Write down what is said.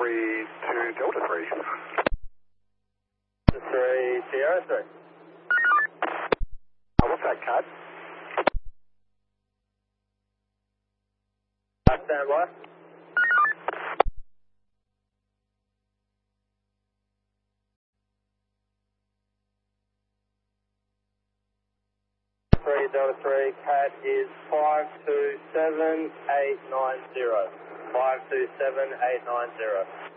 3 Delta 3. 3 Sierra 3. What's that, Cat? Stand by. Delta 3, CAD is 527890. 527890.